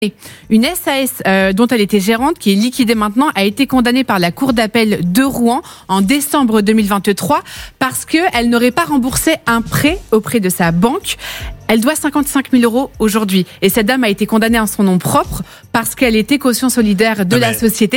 Une SAS dont elle était gérante, qui est liquidée maintenant, a été condamnée par la Cour d'appel de Rouen en décembre 2023 parce qu'elle n'aurait pas remboursé un prêt auprès de sa banque. Elle doit 55 000 € aujourd'hui. Et cette dame a été condamnée en son nom propre parce qu'elle était caution solidaire de la société.